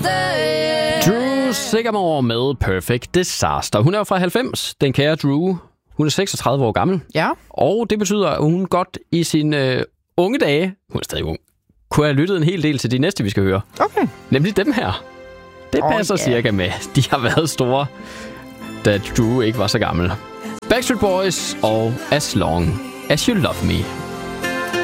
Drew Sigamore med Perfect Disaster. Hun er jo fra 90, den kære Drew. Hun er 36 år gammel. Ja. Og det betyder, at hun godt i sine unge dage, hun er stadig ung, kunne have lyttet en hel del til de næste, vi skal høre. Okay. Nemlig dem her. Det passer cirka med. De har været store, da Drew ikke var så gammel. Backstreet Boys og As Long As You Love Me.